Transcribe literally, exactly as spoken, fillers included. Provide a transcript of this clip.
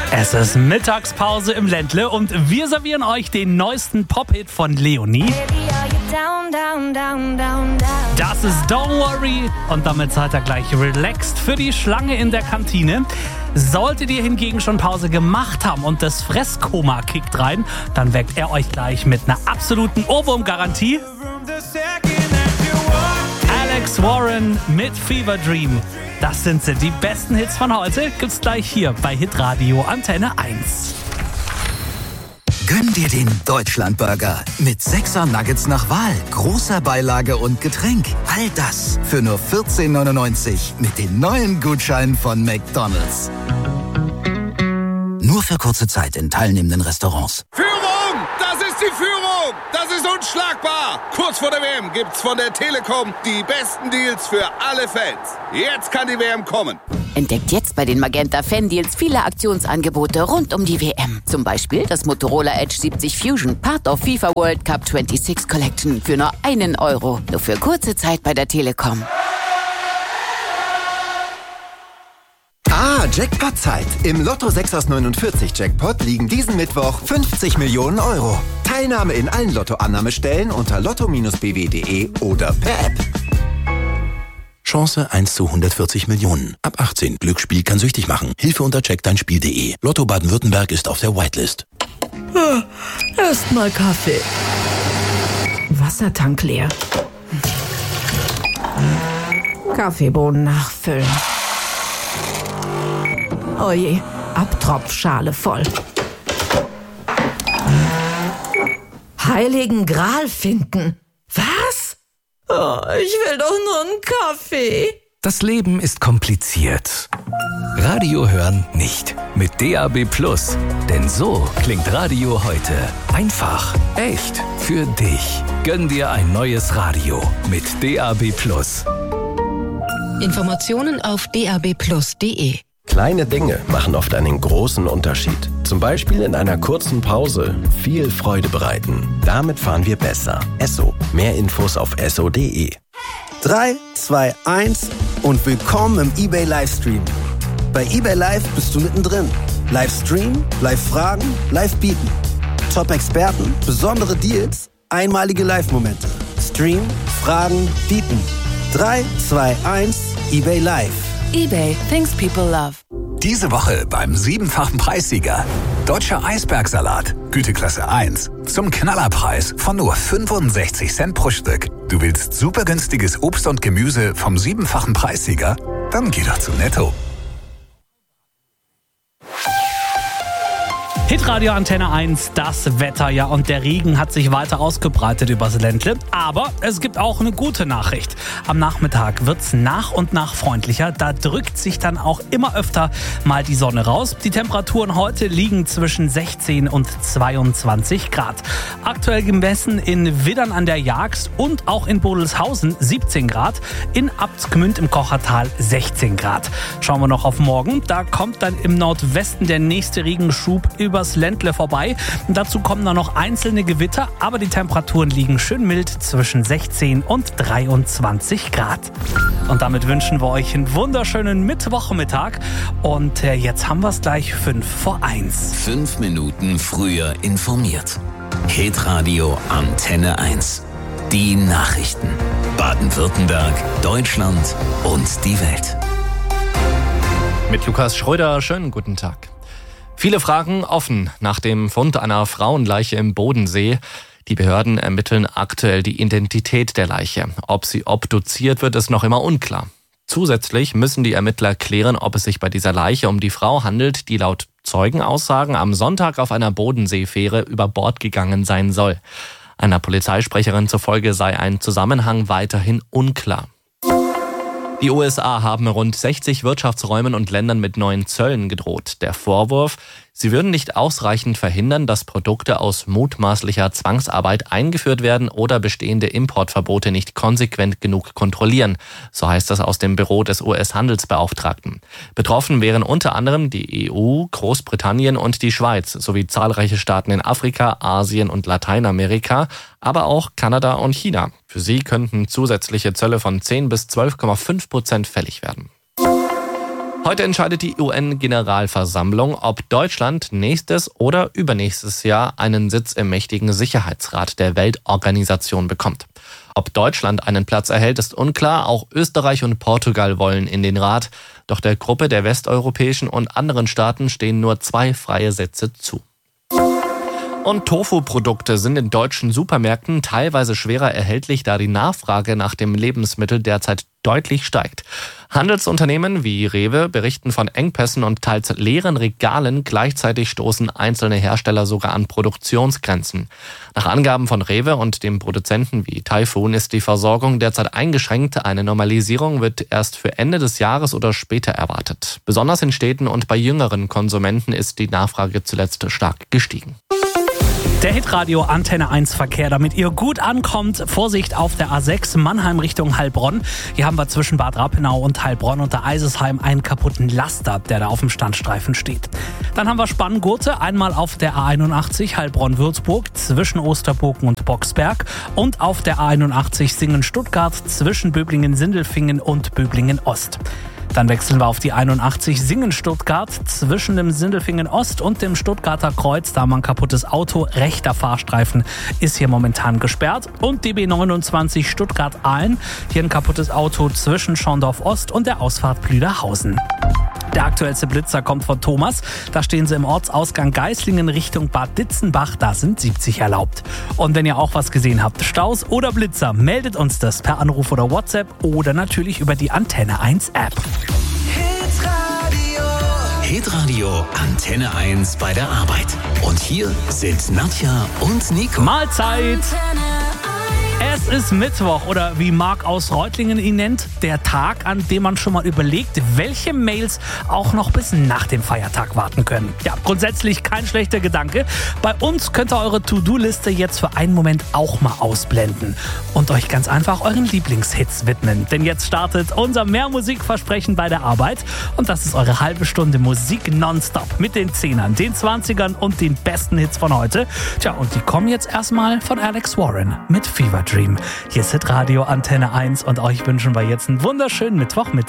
Es ist Mittagspause im Ländle und wir servieren euch den neuesten Pop-Hit von Leonie. Das ist Don't Worry und damit seid ihr gleich relaxed für die Schlange in der Kantine. Solltet ihr hingegen schon Pause gemacht haben und das Fresskoma kickt rein, dann weckt er euch gleich mit einer absoluten Ohrwurm-Garantie. Alex Warren mit Fever Dream. Das sind sie, die besten Hits von heute. Gibt's gleich hier bei Hitradio Antenne eins. Gönn dir den Deutschlandburger mit sechser Nuggets nach Wahl, großer Beilage und Getränk. All das für nur vierzehn neunundneunzig mit den neuen Gutscheinen von McDonald's. Nur für kurze Zeit in teilnehmenden Restaurants. Führung! Das ist die Führung! Das ist unschlagbar! Kurz vor der W M gibt's von der Telekom die besten Deals für alle Fans. Jetzt kann die W M kommen. Entdeckt jetzt bei den Magenta Fan-Deals viele Aktionsangebote rund um die W M. Zum Beispiel das Motorola Edge siebzig Fusion, Part of FIFA World Cup sechsundzwanzig Collection für nur einen Euro. Nur für kurze Zeit bei der Telekom. Ah, Jackpot-Zeit. Im Lotto sechs aus neunundvierzig Jackpot liegen diesen Mittwoch fünfzig Millionen Euro. Teilnahme in allen Lottoannahmestellen unter lotto Bindestrich b w punkt d e oder per App. Chance eins zu hundertvierzig Millionen. Ab achtzehn. Glücksspiel kann süchtig machen. Hilfe unter check dein Spiel punkt d e. Lotto Baden-Württemberg ist auf der Whitelist. Erstmal Kaffee. Wassertank leer. Kaffeebohnen nachfüllen. Oje, Abtropfschale voll. Heiligen Gral finden. Was? Oh, ich will doch nur einen Kaffee. Das Leben ist kompliziert. Radio hören nicht. Mit D A B Plus. Denn so klingt Radio heute. Einfach, echt, für dich. Gönn dir ein neues Radio mit D A B Plus. Informationen auf d a b plus punkt d e. Kleine Dinge machen oft einen großen Unterschied. Zum Beispiel in einer kurzen Pause viel Freude bereiten. Damit fahren wir besser. Esso. Mehr Infos auf esso punkt d e. drei, zwei, eins und willkommen im eBay Livestream. Bei eBay Live bist du mittendrin. Livestream, Live-Fragen, Live-Bieten. Top-Experten, besondere Deals, einmalige Live-Momente. Stream, Fragen, Bieten. drei, zwei, eins, eBay Live. eBay, things people love. Diese Woche beim siebenfachen Preissieger. Deutscher Eisbergsalat, Güteklasse eins. Zum Knallerpreis von nur fünfundsechzig Cent pro Stück. Du willst super günstiges Obst und Gemüse vom siebenfachen Preissieger? Dann geh doch zu Netto. Hitradio Antenne eins, das Wetter, ja, und der Regen hat sich weiter ausgebreitet übers Ländle. Aber es gibt auch eine gute Nachricht. Am Nachmittag wird's nach und nach freundlicher. Da drückt sich dann auch immer öfter mal die Sonne raus. Die Temperaturen heute liegen zwischen sechzehn und zweiundzwanzig Grad. Aktuell gemessen in Widdern an der Jagst und auch in Bodelshausen siebzehn Grad. In Abtsgmünd im Kochertal sechzehn Grad. Schauen wir noch auf morgen. Da kommt dann im Nordwesten der nächste Regenschub über das Ländle vorbei. Und dazu kommen dann noch einzelne Gewitter, aber die Temperaturen liegen schön mild zwischen sechzehn und dreiundzwanzig Grad. Und damit wünschen wir euch einen wunderschönen Mittwochmittag. Und äh, jetzt haben wir es gleich fünf vor eins. Fünf Minuten früher informiert. Hitradio Antenne eins. Die Nachrichten. Baden-Württemberg, Deutschland und die Welt. Mit Lukas Schröder, schönen guten Tag. Viele Fragen offen nach dem Fund einer Frauenleiche im Bodensee. Die Behörden ermitteln aktuell die Identität der Leiche. Ob sie obduziert wird, ist noch immer unklar. Zusätzlich müssen die Ermittler klären, ob es sich bei dieser Leiche um die Frau handelt, die laut Zeugenaussagen am Sonntag auf einer Bodenseefähre über Bord gegangen sein soll. Einer Polizeisprecherin zufolge sei ein Zusammenhang weiterhin unklar. Die U S A haben rund sechzig Wirtschaftsräumen und Ländern mit neuen Zöllen gedroht. Der Vorwurf, sie würden nicht ausreichend verhindern, dass Produkte aus mutmaßlicher Zwangsarbeit eingeführt werden oder bestehende Importverbote nicht konsequent genug kontrollieren. So heißt das aus dem Büro des U S-Handelsbeauftragten. Betroffen wären unter anderem die E U, Großbritannien und die Schweiz sowie zahlreiche Staaten in Afrika, Asien und Lateinamerika, aber auch Kanada und China. Für sie könnten zusätzliche Zölle von zehn bis zwölf Komma fünf Prozent fällig werden. Heute entscheidet die U N-Generalversammlung, ob Deutschland nächstes oder übernächstes Jahr einen Sitz im mächtigen Sicherheitsrat der Weltorganisation bekommt. Ob Deutschland einen Platz erhält, ist unklar. Auch Österreich und Portugal wollen in den Rat. Doch der Gruppe der westeuropäischen und anderen Staaten stehen nur zwei freie Sitze zu. Und Tofu-Produkte sind in deutschen Supermärkten teilweise schwerer erhältlich, da die Nachfrage nach dem Lebensmittel derzeit deutlich steigt. Handelsunternehmen wie Rewe berichten von Engpässen und teils leeren Regalen. Gleichzeitig stoßen einzelne Hersteller sogar an Produktionsgrenzen. Nach Angaben von Rewe und dem Produzenten wie Typhoon ist die Versorgung derzeit eingeschränkt. Eine Normalisierung wird erst für Ende des Jahres oder später erwartet. Besonders in Städten und bei jüngeren Konsumenten ist die Nachfrage zuletzt stark gestiegen. Der Hitradio Antenne eins Verkehr, damit ihr gut ankommt. Vorsicht auf der A sechs Mannheim Richtung Heilbronn. Hier haben wir zwischen Bad Rappenau und Heilbronn unter Eisesheim einen kaputten Laster, der da auf dem Standstreifen steht. Dann haben wir Spanngurte, einmal auf der A einundachtzig Heilbronn-Würzburg zwischen Osterburgen und Boxberg und auf der A einundachtzig Singen-Stuttgart zwischen Böblingen-Sindelfingen und Böblingen-Ost. Dann wechseln wir auf die einundachtzig Singen-Stuttgart zwischen dem Sindelfingen Ost und dem Stuttgarter Kreuz. Da haben wir ein kaputtes Auto. Rechter Fahrstreifen ist hier momentan gesperrt. Und die B neunundzwanzig Stuttgart-Aalen. Hier ein kaputtes Auto zwischen Schorndorf Ost und der Ausfahrt Blüderhausen. Der aktuellste Blitzer kommt von Thomas. Da stehen sie im Ortsausgang Geislingen Richtung Bad Ditzenbach. Da sind siebzig erlaubt. Und wenn ihr auch was gesehen habt, Staus oder Blitzer, meldet uns das per Anruf oder WhatsApp oder natürlich über die Antenne eins App. Hitradio Antenne eins bei der Arbeit. Und hier sind Nadja und Nico. Mahlzeit! Es ist Mittwoch oder wie Marc aus Reutlingen ihn nennt, der Tag, an dem man schon mal überlegt, welche Mails auch noch bis nach dem Feiertag warten können. Ja, grundsätzlich kein schlechter Gedanke. Bei uns könnt ihr eure To-Do-Liste jetzt für einen Moment auch mal ausblenden und euch ganz einfach euren Lieblingshits widmen. Denn jetzt startet unser Mehr-Musik-Versprechen bei der Arbeit und das ist eure halbe Stunde Musik nonstop mit den Zehnern, den Zwanzigern und den besten Hits von heute. Tja, und die kommen jetzt erstmal von Alex Warren mit Fever Dream. Hier ist Hitradio Antenne eins und euch wünschen wir jetzt einen wunderschönen Mittwochmittag.